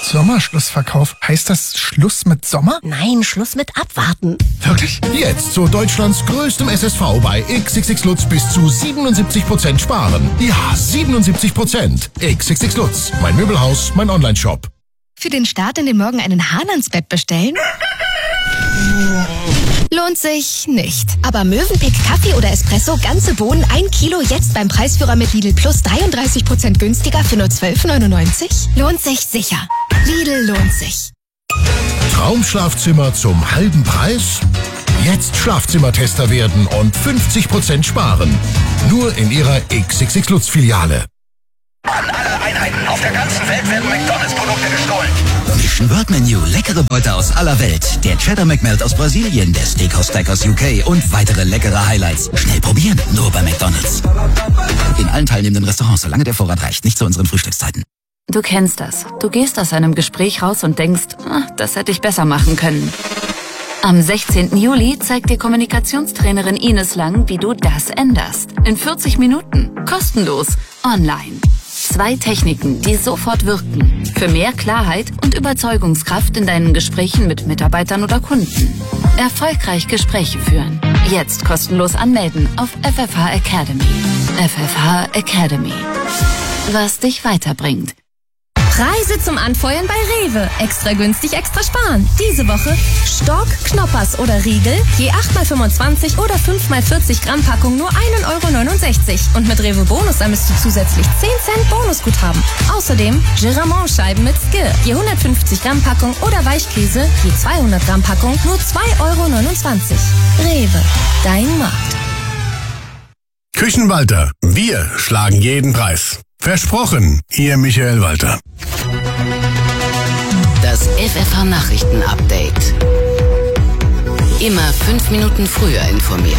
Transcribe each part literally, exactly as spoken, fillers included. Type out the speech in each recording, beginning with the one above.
Sommerschlussverkauf. Heißt das Schluss mit Sommer? Nein, Schluss mit Abwarten. Wirklich? Jetzt zu Deutschlands größtem S S V bei X X X Lutz bis zu siebenundsiebzig Prozent sparen. Ja, siebenundsiebzig Prozent. X X X Lutz. Mein Möbelhaus, mein Onlineshop. Für den Start in den Morgen einen Hahn ans Bett bestellen? Lohnt sich nicht. Aber Mövenpick Kaffee oder Espresso, ganze Bohnen, ein Kilo, jetzt beim Preisführer mit Lidl Plus dreiunddreißig Prozent günstiger für nur zwölf neunundneunzig? Lohnt sich sicher. Lidl lohnt sich. Traumschlafzimmer zum halben Preis? Jetzt Schlafzimmertester werden und fünfzig Prozent sparen. Nur in Ihrer X X X Lutz Filiale. An alle Einheiten auf der ganzen Welt werden McDonalds-Produkte gestohlen. Mission World Menu, leckere Beute aus aller Welt. Der Cheddar McMelt aus Brasilien, der Steakhouse Stack aus U K und weitere leckere Highlights. Schnell probieren, nur bei McDonalds. In allen teilnehmenden Restaurants, solange der Vorrat reicht, nicht zu unseren Frühstückszeiten. Du kennst das. Du gehst aus einem Gespräch raus und denkst, ah, das hätte ich besser machen können. Am sechzehnten Juli zeigt dir Kommunikationstrainerin Ines Lang, wie du das änderst. In vierzig Minuten. Kostenlos. Online. Zwei Techniken, die sofort wirken. Für mehr Klarheit und Überzeugungskraft in deinen Gesprächen mit Mitarbeitern oder Kunden. Erfolgreich Gespräche führen. Jetzt kostenlos anmelden auf F F H Academy. F F H Academy. Was dich weiterbringt. Preise zum Anfeuern bei Rewe. Extra günstig, extra sparen. Diese Woche Stork, Knoppers oder Riegel. Je acht mal fünfundzwanzig oder fünf mal vierzig Gramm Packung nur ein Euro neunundsechzig. Und mit Rewe Bonus sammelst du zusätzlich zehn Cent Bonusguthaben. Außerdem Giramont-Scheiben mit Skir. Je hundertfünfzig Gramm Packung oder Weichkäse. Je zweihundert Gramm Packung nur zwei Euro neunundzwanzig. Rewe. Dein Markt. Küchenwalter. Wir schlagen jeden Preis. Versprochen, Ihr Michael Walter. Das F F H-Nachrichten-Update. Immer fünf Minuten früher informiert.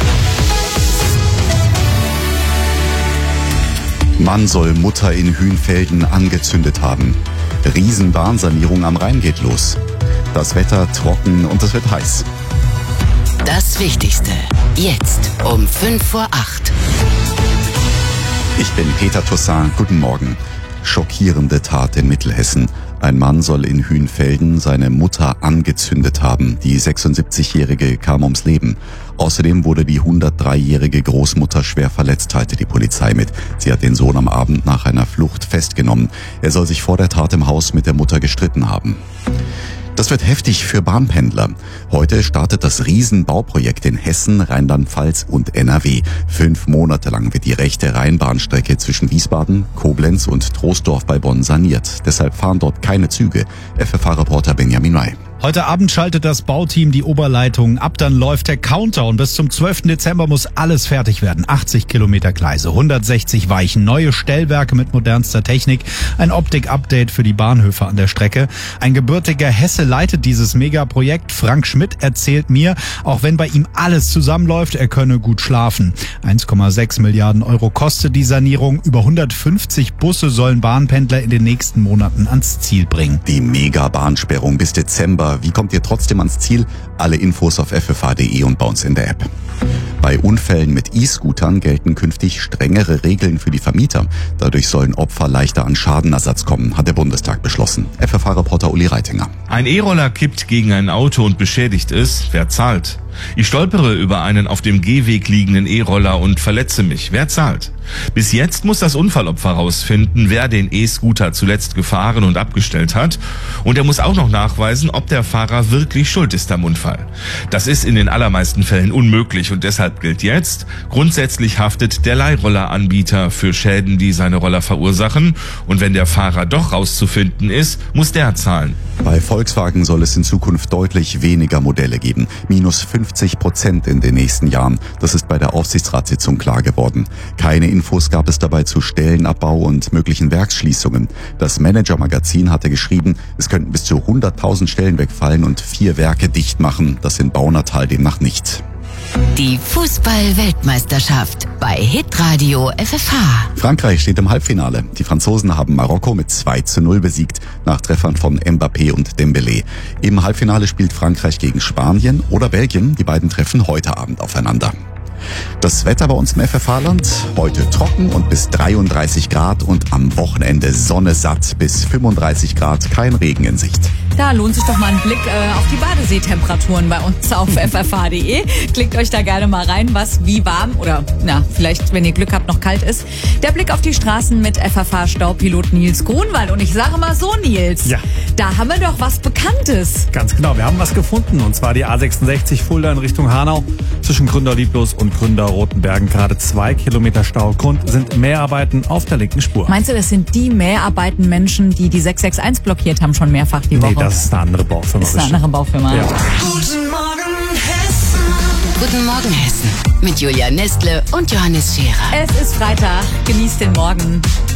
Mann soll Mutter in Hünfelden angezündet haben. Riesenbahnsanierung am Rhein geht los. Das Wetter trocken und es wird heiß. Das Wichtigste. Jetzt um fünf vor acht. Ich bin Peter Toussaint. Guten Morgen. Schockierende Tat in Mittelhessen. Ein Mann soll in Hünfelden seine Mutter angezündet haben. Die sechsundsiebzigjährige kam ums Leben. Außerdem wurde die hundertdreijährige Großmutter schwer verletzt, teilte die Polizei mit. Sie hat den Sohn am Abend nach einer Flucht festgenommen. Er soll sich vor der Tat im Haus mit der Mutter gestritten haben. Das wird heftig für Bahnpendler. Heute startet das Riesenbauprojekt in Hessen, Rheinland-Pfalz und N R W. Fünf Monate lang wird die rechte Rheinbahnstrecke zwischen Wiesbaden, Koblenz und Troisdorf bei Bonn saniert. Deshalb fahren dort keine Züge. F F H-Reporter Benjamin May. Heute Abend schaltet das Bauteam die Oberleitung ab, dann läuft der Counter und bis zum zwölften Dezember muss alles fertig werden. achtzig Kilometer Gleise, hundertsechzig Weichen, neue Stellwerke mit modernster Technik, ein Optik-Update für die Bahnhöfe an der Strecke. Ein gebürtiger Hesse leitet dieses Megaprojekt. Frank Schmidt erzählt mir, auch wenn bei ihm alles zusammenläuft, er könne gut schlafen. eins Komma sechs Milliarden Euro kostet die Sanierung. Über hundertfünfzig Busse sollen Bahnpendler in den nächsten Monaten ans Ziel bringen. Die Mega-Bahnsperrung bis Dezember. Wie kommt ihr trotzdem ans Ziel? Alle Infos auf f f h punkt d e und bei uns in der App. Bei Unfällen mit E-Scootern gelten künftig strengere Regeln für die Vermieter. Dadurch sollen Opfer leichter an Schadenersatz kommen, hat der Bundestag beschlossen. F F H-Reporter Uli Reitinger. Ein E-Roller kippt gegen ein Auto und beschädigt es. Wer zahlt? Ich stolpere über einen auf dem Gehweg liegenden E-Roller und verletze mich. Wer zahlt? Bis jetzt muss das Unfallopfer rausfinden, wer den E-Scooter zuletzt gefahren und abgestellt hat. Und er muss auch noch nachweisen, ob der Fahrer wirklich schuld ist am Unfall. Das ist in den allermeisten Fällen unmöglich und deshalb gilt jetzt, grundsätzlich haftet der Leihrolleranbieter für Schäden, die seine Roller verursachen. Und wenn der Fahrer doch rauszufinden ist, muss der zahlen. Bei Volkswagen soll es in Zukunft deutlich weniger Modelle geben. Minus fünfzig Prozent in den nächsten Jahren. Das ist bei der Aufsichtsratssitzung klar geworden. Keine Infos gab es dabei zu Stellenabbau und möglichen Werksschließungen. Das Manager-Magazin hatte geschrieben, es könnten bis zu hunderttausend Stellen wegfallen und vier Werke dicht machen. Das in Baunatal demnach nicht. Die Fußball-Weltmeisterschaft bei Hitradio F F H. Frankreich steht im Halbfinale. Die Franzosen haben Marokko mit zwei zu null besiegt, nach Treffern von Mbappé und Dembélé. Im Halbfinale spielt Frankreich gegen Spanien oder Belgien. Die beiden treffen heute Abend aufeinander. Das Wetter bei uns im F F H-Land, heute trocken und bis dreiunddreißig Grad und am Wochenende Sonne satt bis fünfunddreißig Grad, kein Regen in Sicht. Da lohnt sich doch mal ein Blick äh, auf die Badeseetemperaturen bei uns auf f f h punkt d e. Klickt euch da gerne mal rein, was wie warm oder na vielleicht, wenn ihr Glück habt, noch kalt ist. Der Blick auf die Straßen mit F F H-Staupilot Nils Grunwald. Und ich sage mal so, Nils, ja. Da haben wir doch was Bekanntes. Ganz genau, wir haben was gefunden. Und zwar die A sechsundsechzig Fulda in Richtung Hanau. Zwischen Gründer Lieblos und Gründer Rotenbergen gerade zwei Kilometer Stau. Grund sind Mäharbeiten auf der linken Spur. Meinst du, das sind die Mäharbeiten Menschen, die die sechs sechs eins blockiert haben, schon mehrfach die Woche? Nee, das ist eine andere Baufirma. Das ist eine andere Baufirma. Ja. Guten Morgen, Hessen. Guten Morgen, Hessen. Mit Julia Nestle und Johannes Scherer. Es ist Freitag. Genießt den Morgen.